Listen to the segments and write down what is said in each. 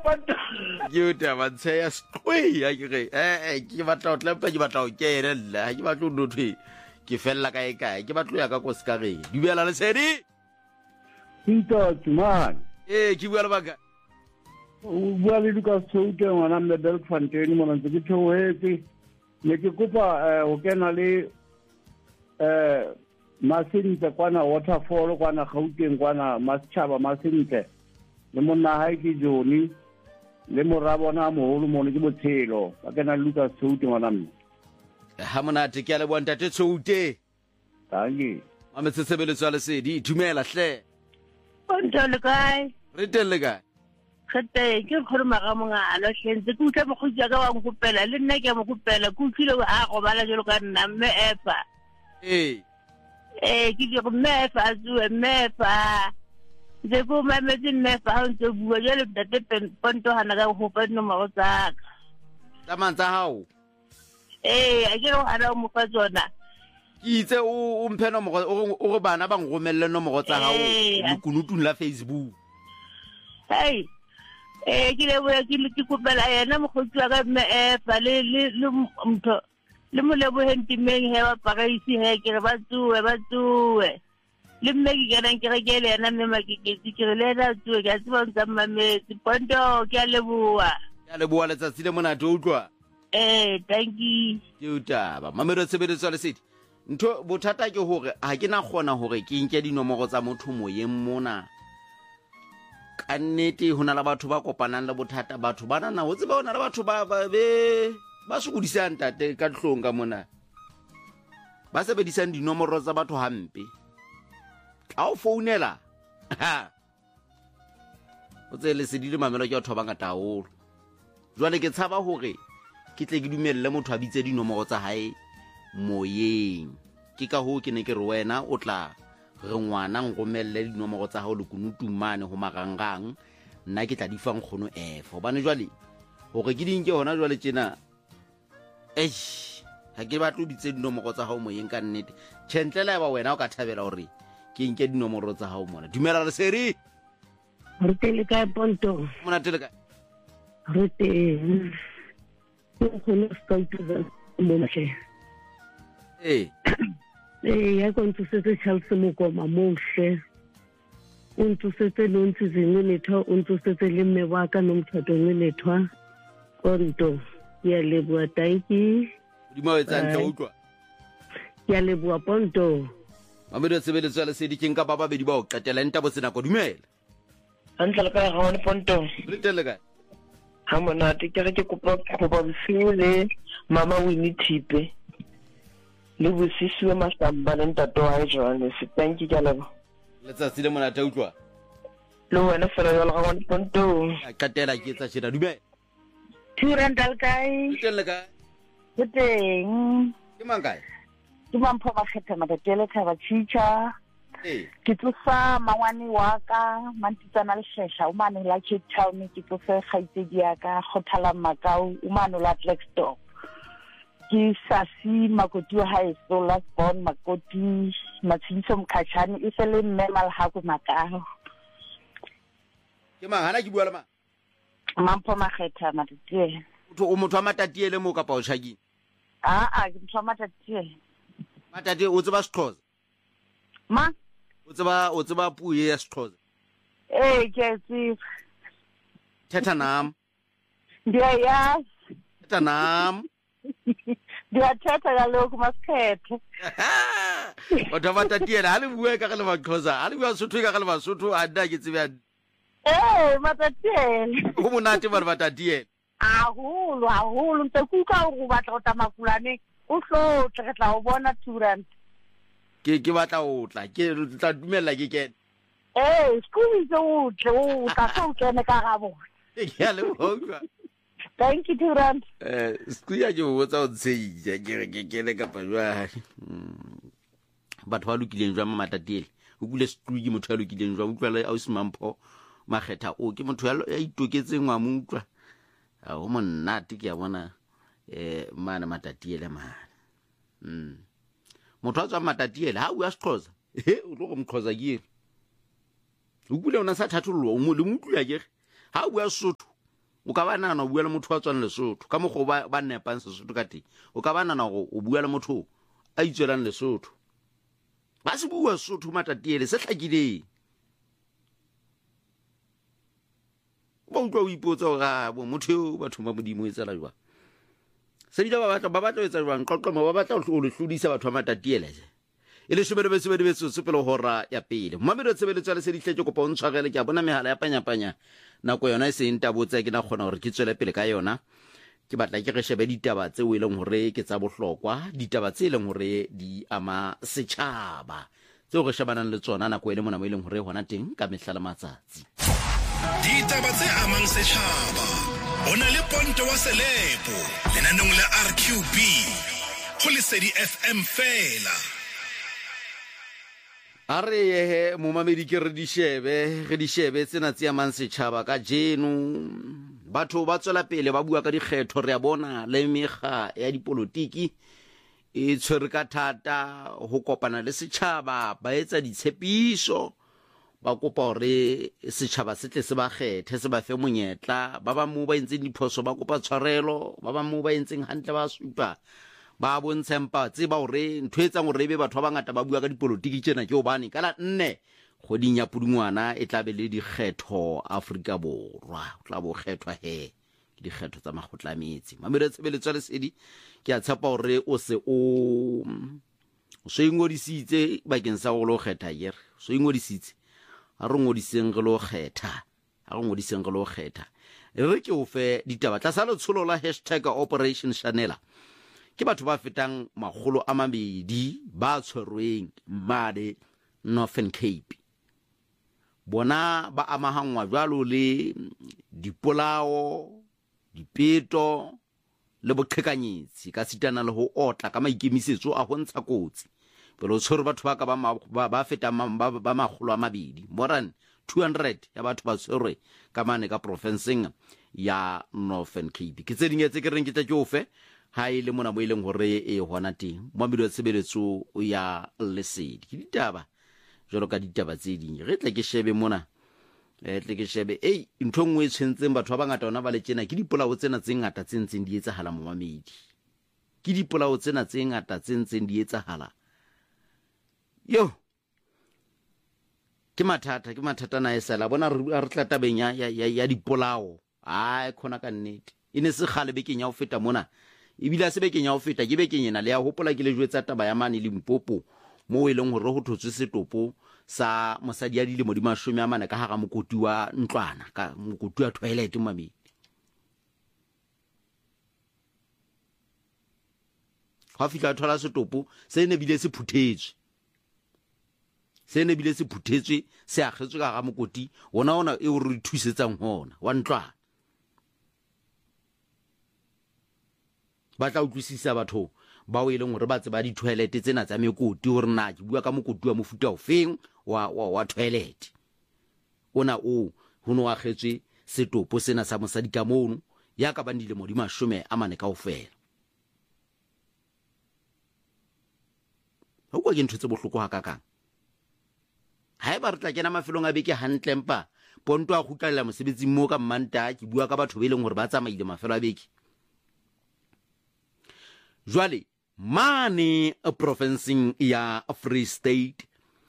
Ke taba tsaya stwe ya ke ke batla o tlampa ke batla o kere lla ke batla o thwe ke fella kae ke batla ya ka go ska re dumela le sedi man ke bua le baka o bua le ka Soute ngwana mme Belfontein mona ntse ke theoetse ne ke kopa o kena le Masentle kwana waterfall kwana Gauteng kwana Maschaba Masentle le monna hae ke Joni le morabona moholo mona ke Botshelo ba kena le Lucas Soute ngwana mme ha monate ke a le bontate Soute tangi mametsesebeletso le sedi dumela hle Ntole kae re telle kae khate ke khorma ga mongalo hlentse ke utla mogutja ka wa ngopela le nna ke mo kopela ke utlile a go bala jalo ka nna mme efa ke di go mefa zu mefa de go mametse mefa ha ntse bua jalo date ponto hana ka go pa no mo tsaka tsamantsa hao a ke go ara mo fa tsona ke itse o mphe nomoro o go bana ba ngomelle nomoro tsa hao lekunutung la Facebook ke le bua ke kopela yena mogotsi wa ka mme efa le mtho le mo le bohentimeng he ba pagaisi he ke re ba tsuwe le mme ke kenang ke ke le yena mme makeketsi ke re le ena tsuwe ke a tseba ntsa mametse ponto ke a leboa letsatsi le monate o utlwa thank you ke utaba mamelo tshebeletso le sedi ntho bothata ke hore ha ke na kgona hore ke nke dinomoro tsa motho moyeng mona ka nnete hona le batho ba kopanang le bothata batho bana na o tseba hona le batho ba sokodisang tate ka tlhong ka mona ba sebedisang dinomoro tsa batho hampe ka o founela o tsele sedile mamelo ke o thoba ngata haholo jwale ke tshaba hore ke tle ke dumelle motho a bitse dinomoro tsa hae moyeng ke ka ho ke ne ke re wena o tla re ngwana ngomelle dinomoro tsa hao le kunutumane ho marangang nna ke tla di fang khono bane jwale hore ke dinke hona jwale tjena ha ke batlo bitse dinomoro tsa hao moyeng ka nnete tshentlela ba wena o ka thabela hore ke nke dinomoro tsa hao mona dumela le seri re tele ka ponto mona tele ka re tele ke khono Scout mo hle ya kontsetse Charles Mokoma mohle o ntsetse le ntsizini letho o ntsetse le mme wa ka nomthato ngelethwa konto ya leboa taiki di mo etsa ntla utlwa ya leboa ponto mamedo tshebeletso le sedi ke nka ba babedi ba o qetela nta bo sena go dumela antla ka ga one ponto le tele ka ha monate ke re ke kopa bosiu le mama Winnie Thipe le bosisi wa masamba le ntato wa Johannes thank you kalabo letsatsi le monate utlwa le wena fela ya ga one ponto a qetela ke etsa tshena dumela Turandal kai tele ka teng ke mangae ke mampho ba kgetha matatele thaba chicha ke tsosa mangwane wa ka mantitsana le shesha o mane la Cape Town ke tsosa kgaitsedi ya ka khothala makau o mane la Blackstone ke sasi makoti wa high school last born makoti matshintso mkhachane e sele mmemal ha go makao ke mangana ke bua le mang mampho makgetha matatele o motho wa matatiele mo ka pa o tshakini ke motho wa matatele o tseba Sixhosa ma o tseba puo ya Sixhosa ke tseba thetha nam ndiyayazi thetha nam ndiyathetha kaloku masikhethe batho ba matatiele ha le bua ka le Maxhosa ha le bua Sotho ka le Basotho a nna ke tsebe matatele go monate ba matatiele haholo ntse ke utlwa go batla go tamakulane o hlotle re tla o bona Turand ke batla o tla ke tla dumella ke kene skuli tse o tle o tla se o kene ka ga bona ke ya le bona thank you Turand skuli ya jo botsa o tseija ke re ke kene ka pa jwa batho ba lokileng jwa matatiele o bule skuli ke motho ya lokileng jwa utlwa le au Mampho makgetha o ke motho ya itoketseng wa mo utlwa o monate ke ya bona mana matatiele mana motho a tswa matatiele ha o ya Sixhosa o tlo go mXhosa ke o bule ona sa thathollo o mo le motlu ya ke ha o ya Sotho o ka ba nana o bua le motho wa tswang Lesotho ka mogo ba nepang Sesotho ka teng o ka ba nana go o bua le motho a itswelang Lesotho ba se bua Sesotho matatiele se tlhakileng ba utlwa o ipotsa ga bo motho yo batho ba modimo e tsela jwa se di ba batla etsa jwang qoqomo ba batla o le hlodisa batho ba matatiele e le shebelebetse pele hora ya pele mmamelo tshebeletso le se di tletse kopa o ntshwarele ke a bona mehala ya panya nako yona e se ntabotsa ke na kgona gore ke tswele pele ka yona ke batla ke re shebe ditaba tse o ileng hore ke tsa bohlokwa ditaba tse ileng hore di ama setjhaba tseo re shebanang le tsona nako ele mona mo ileng hore hona teng ka mehla le matsatsi ditaba tse amang setjhaba ona le Ponto wa Selepo lenanong la RQB go Lesedi FM fela are ye momamedi ke re di shebe tsena tse amang setjhaba ka jeno batho ba tswela pele ba bua ka dikgetho re a bona le mega ya dipolotiki e tshwere ka thata ho kopana le setjhaba ba etsa ditshepiso ba kopa hore setjhaba se tle se ba kgethe se ba fe monyetla ba ba mo ba entseng diphoso ba kopa tshwarelo ba ba mo ba entseng hantle ba supa ba bontsempa tse ba hore ntho etsang hore be batho ba bangata ba bua ka dipolotiki tsena ke hobane ka la 4 kgoding ya Pudungwana e tla be le dikgetho Afrika Borwa o tla bo kgethwa dikgetho tsa makgotla metsi mamelo tshebeletso le Lesedi ke a tshepa hore o se o ingodisitse bakeng sa go lo kgetha yere so ingodisitse a re ngodiseng re lo kgetha re ke o fe ditaba tla sa letsholo la #Operation Shanela ke batho ba fetang 200 ba tshwerweng made Northern Cape bona ba amahangwa jwalo le dipolao dipeto le boqhekanyetsi ka sitana le ho otla ka maikemisetso a ho ntsha kotsi pele o tshwere batho ba ka ba fetang ba 200 moran 200 ya batho ba tshwerwe ka mane ka provinceng ya Northern Cape ke tse dingetse ke reng ke tla ke ofe ha ile mona mo ileng hore e hona teng mmamelo ya tshebeletso ya Lesedi ke ditaba jalo ka ditaba tse ding re tle ke shebe mona ntho ngwe e tshwentseng batho ba bangata ona ba le tsena ke dipolao tsena tse ngata tse ntseng di etsahala momamedi ke dipolao tsena tse ngata tse ntseng di etsahala yo ke mathata na esela bona re tla tabeng ya dipolao ai khona ka nnete ine se khale bekeng ya ho feta mona ebile se bekeng ya ho feta ke bekeng ena le ya hopola ke le jwetsa taba ya mane le Mpopo mo e leng hore ho thotswe setopo sa mosadi ya dilemo di 40 ka hara mokoti wa ntlwana ka mokoti wa toilet mamedi ha fihla thola setopo se ne bile se phuthetswe se agetswe ka ga mokoti ona e o re thusetsang hona wa ntlwana ba tla utlwisisa batho ba o ileng hore ba tseba di toilet tsena tsa mekoti hore na ke bua ka mokoti wa mofuta ofeng wa toilet ona o hono wa khetswe setopo sena sa mosadi ka mono ya ka bandile mo di 40 kaofela ho kwa ke ntho tse bohloko ha kakang ha ba re tla kena mafelong a beke hantle mpa Ponto a khutlela mosebetsing mo ka Mmanta ke bua ka batho ba ileng hore ba tsamaile mafelo a beke jwale mane a provinceng ya Free State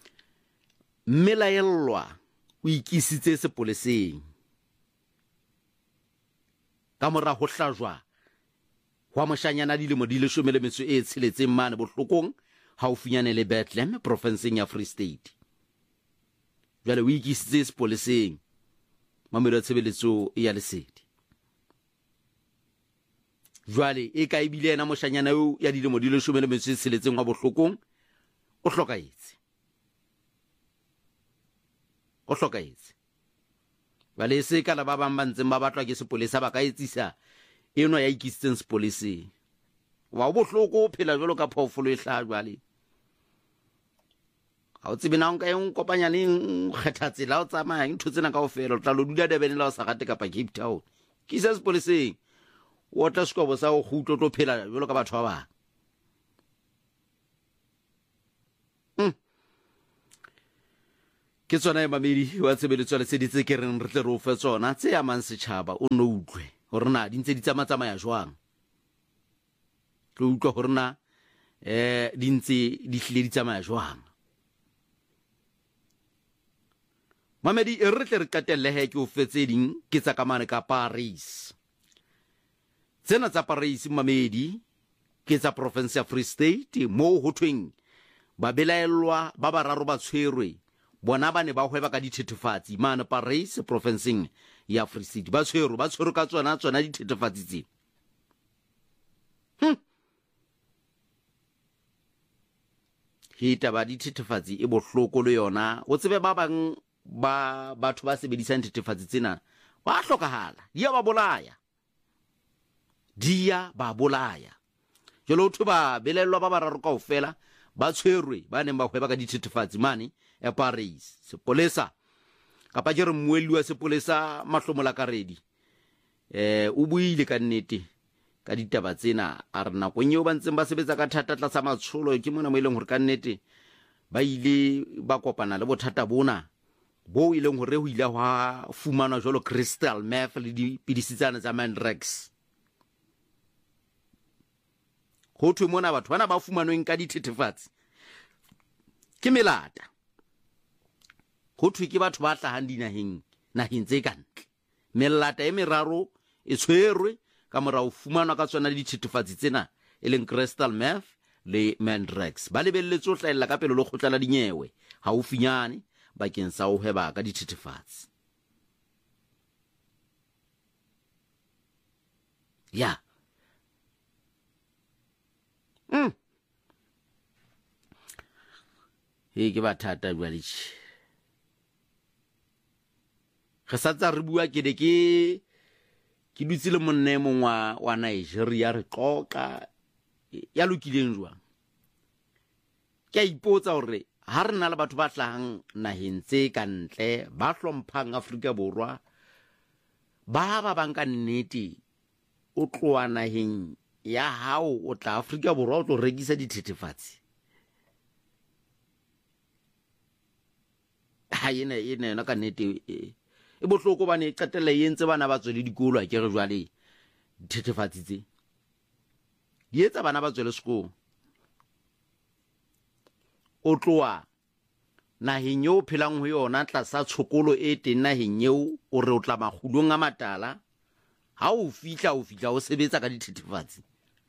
melaelwa o ikisitse sepoleseng ka mora ho hlajwa wa moshanyana dilemo di 16 mane bohlokong haufinyane le Bethlehem provinceng ya Free State jwale o ikisitse sepoleseng mamelo tshebeletso ya Lesedi jwale e ka ibile ena moshanyana yo ya dilemo di 16 wa bohlokong o hlokaetse bale se ka la ba bang ba ntseng ba batlwa ke sepolesa ba ka etsisa eno ya ikisitseng sepoleseng wa bohloko phela jwalo ka phoofolo e hla jwale ha o tsebe na nka eng kopanya le kgetha tsela o tsamaya ntho tsena kaofela o tla lo dula Durban la o sa gate kapa Cape Town ke se sepoleseng o tla skobo sa go gutlo tlo phela jwalo ka batho ba bang ke tsona e mamedi wa tshebeletso le seditse ke reng re tle re o fe tsona tse amang setšhaba o no utlwe gore na di ntse di tsamaya jwang re utlwa gore na di ntse di hlile di tsamaya jwang mamedi re tle re qetelle he ke o fetse ding ke tsa kamane ka Paris tsena tsa Paris mamedi ke tsa province ya Free State mo ho tweng ba belaelwa ba bararo ba tshwerwe bona ba ne ba hweba ka dithethefatsi mane Paris provinceng ya Free State ba tshwerwe ka tsona dithethefatsi tse hita ba dithethefatsi e bohloko le yona o tsebe ba bang ba batho ba sebedisang dithethefatsi tsena ba hlokahala dia ba bolaya jalo o thuba belelwa ba bararo kaofela ba tshwerwe ba neng ba hweba ka dithethefatsi mane e Paris sepolesa kapa jere mmuelli wa sepolesa Mahlomola Karedi o buile ka nnete ka ditaba tsena a re nakong eo ba ntseng ba sebetsa ka thata tlasa matsholo ke mona mo ileng hore ka nnete ba ile ba kopana le bothata bona bo ileng hore ho ile ha fumanwa jolo crystal meth le dipidisitsana tsa Mandrax ho thwe mona batho bana ba fumanweng ka dithethefatsi ke melata ho thwe ke batho ba hlahang dinaheng tse kantle melata e meraro e tshwerwe ka morao fumanwa ka tsona dithethefatsi tsena e leng crystal meth le Mandrax ba lebelletse o hlaella ka pelo le khotla dinyewe ha o finyane bakeng sa o heba ka dithethefatsi ya ke ba thata jwale re sa tsa re bua ke dutse le monne mongwa wa Nigeria re qoqa ya lokileng jwang ke ipotsa hore ha re na le batho ba hlahang naheng tse kantle ba hlomphang Afrika Borwa ba banka nnete o tloa naheng ya hao o tla Afrika Borwa o tlo rekisa dithethefatsi ha yena ka nnete e bohloko bane qetelle yentse bana ba tswele dikolo ke re jwale dithethefatsi tse di etsa bana ba tswele sekolo o tloa naheng eo phelang ho yona tlasa tshokolo e teng naheng eo o re o tla magulong a matala ha o fihla o sebetsa ka dithethefatsi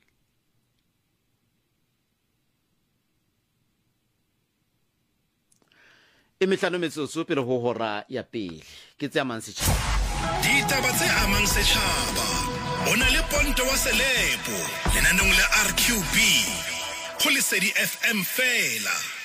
e mehlano metsotso pele ho hora ya pele ke tse amang setjhaba ditaba tse amang setjhaba ona le Ponto wa Selepo lenanong la RQB ho Lesedi FM fela